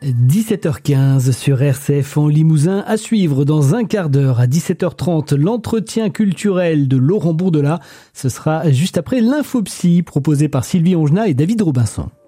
17h15 sur RCF en Limousin, à suivre dans un quart d'heure à 17h30 l'entretien culturel de Laurent Bourdelat. Ce sera juste après l'infopsie proposée par Sylvie Ongenat et David Robinson.